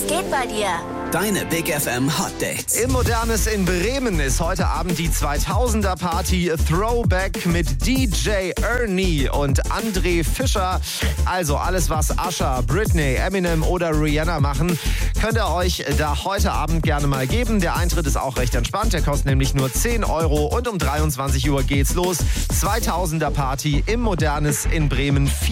geht bei dir? Deine Big FM Hot Dates. Im Modernes in Bremen ist heute Abend die 2000er Party Throwback mit DJ Ernie und André Fischer. Also alles, was Usher, Britney, Eminem oder Rihanna machen, könnt ihr euch da heute Abend gerne mal geben. Der Eintritt ist auch recht entspannt. Der kostet nämlich nur 10 Euro und um 23 Uhr geht's los. 2000er Party im Modernes in Bremen.